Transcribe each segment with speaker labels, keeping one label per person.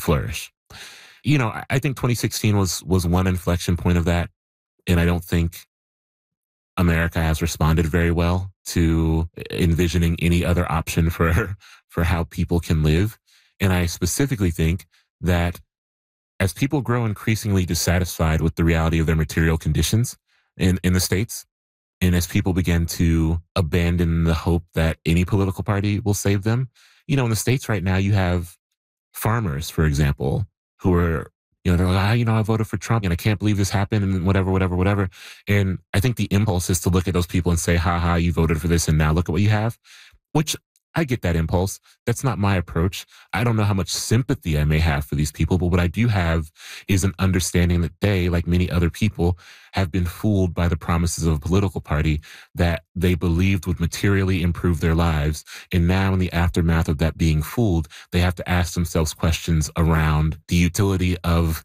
Speaker 1: flourish. I think 2016 was one inflection point of that. And I don't think America has responded very well to envisioning any other option for how people can live. And I specifically think that as people grow increasingly dissatisfied with the reality of their material conditions in the States, and as people begin to abandon the hope that any political party will save them, in the States right now, you have farmers, for example, who are, they're like, I voted for Trump and I can't believe this happened and whatever, whatever, whatever. And I think the impulse is to look at those people and say, ha ha, you voted for this and now look at what you have, which I get that impulse. That's not my approach. I don't know how much sympathy I may have for these people, but what I do have is an understanding that they, like many other people, have been fooled by the promises of a political party that they believed would materially improve their lives. And now in the aftermath of that being fooled, they have to ask themselves questions around the utility of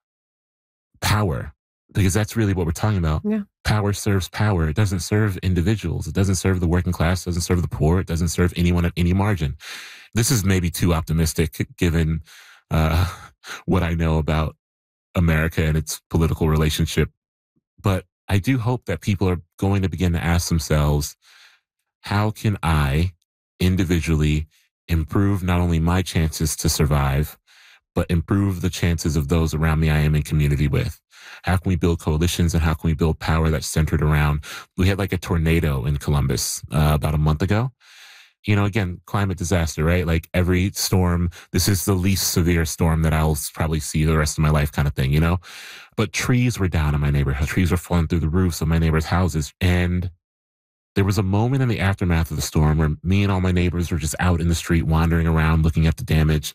Speaker 1: power, because that's really what we're talking about.
Speaker 2: Yeah.
Speaker 1: Power serves power. It doesn't serve individuals. It doesn't serve the working class. It doesn't serve the poor. It doesn't serve anyone at any margin. This is maybe too optimistic given what I know about America and its political relationship. But I do hope that people are going to begin to ask themselves, how can I individually improve not only my chances to survive, but improve the chances of those around me I am in community with? How can we build coalitions and how can we build power that's centered around? We had like a tornado in Columbus about a month ago. Again, climate disaster, right? Like every storm, this is the least severe storm that I'll probably see the rest of my life kind of thing, But trees were down in my neighborhood. Trees were falling through the roofs of my neighbors' houses. And there was a moment in the aftermath of the storm where me and all my neighbors were just out in the street, wandering around, looking at the damage.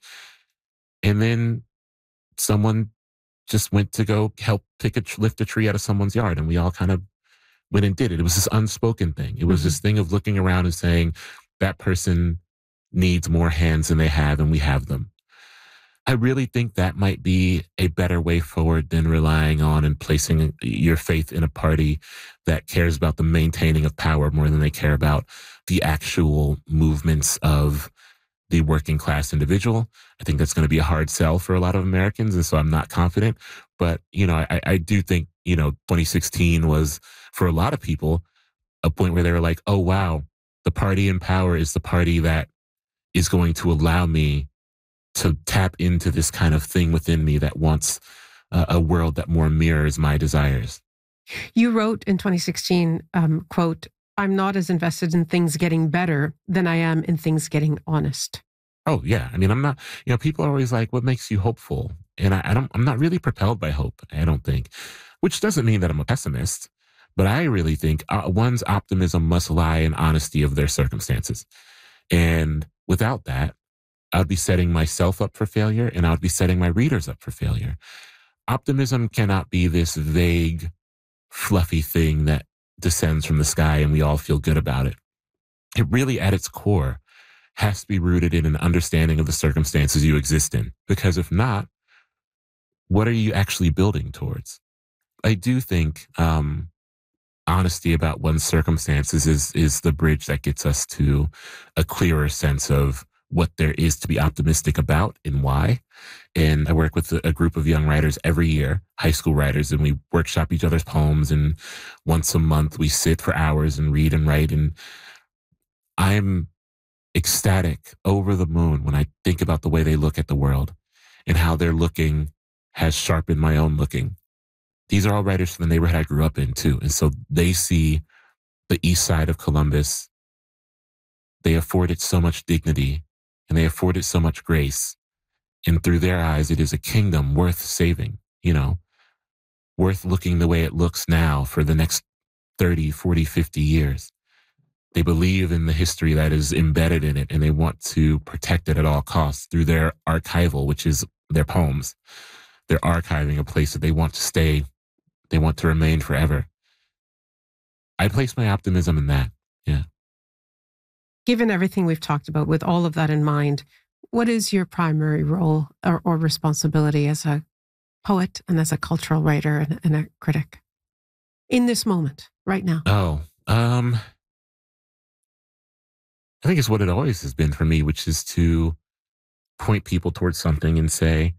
Speaker 1: And then someone just went to go help lift a tree out of someone's yard. And we all kind of went and did it. It was this unspoken thing. It was this thing of looking around and saying, that person needs more hands than they have and we have them. I really think that might be a better way forward than relying on and placing your faith in a party that cares about the maintaining of power more than they care about the actual movements of the working class individual. I think that's going to be a hard sell for a lot of Americans. And so I'm not confident. But, I do think, 2016 was, for a lot of people, a point where they were like, oh, wow, the party in power is the party that is going to allow me to tap into this kind of thing within me that wants a world that more mirrors my desires.
Speaker 2: You wrote in 2016, quote, I'm not as invested in things getting better than I am in things getting honest.
Speaker 1: Oh, yeah. I mean, I'm not, people are always like, what makes you hopeful? And I'm not really propelled by hope, I don't think, which doesn't mean that I'm a pessimist, but I really think one's optimism must lie in honesty of their circumstances. And without that, I'd be setting myself up for failure and I would be setting my readers up for failure. Optimism cannot be this vague, fluffy thing that descends from the sky and we all feel good about it. It really, at its core, has to be rooted in an understanding of the circumstances you exist in. Because if not, what are you actually building towards? I do think honesty about one's circumstances is the bridge that gets us to a clearer sense of what there is to be optimistic about and why. And I work with a group of young writers every year, high school writers, and we workshop each other's poems. And once a month we sit for hours and read and write. And I'm ecstatic, over the moon when I think about the way they look at the world and how their looking has sharpened my own looking. These are all writers from the neighborhood I grew up in too. And so they see the east side of Columbus. They afford it so much dignity and they afford it so much grace. And through their eyes, it is a kingdom worth saving, worth looking the way it looks now for the next 30, 40, 50 years. They believe in the history that is embedded in it and they want to protect it at all costs through their archival, which is their poems. They're archiving a place that they want to stay. They want to remain forever. I place my optimism in that. Yeah.
Speaker 2: Given everything we've talked about, with all of that in mind, what is your primary role or responsibility as a poet and as a cultural writer and a critic in this moment, right now?
Speaker 1: I think it's what it always has been for me, which is to point people towards something and say,